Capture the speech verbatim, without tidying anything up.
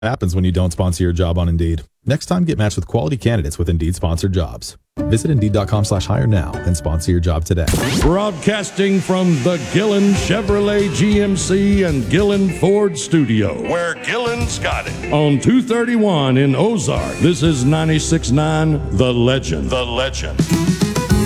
happens when you don't sponsor your job on Indeed. Next time, get matched with quality candidates with Indeed sponsored jobs. Visit Indeed.com slash hire now and sponsor your job today. Broadcasting from the Gillen Chevrolet G M C and Gillen Ford studio, where Gillen's got it. On two thirty-one in Ozark, this is ninety-six point nine The Legend. The Legend.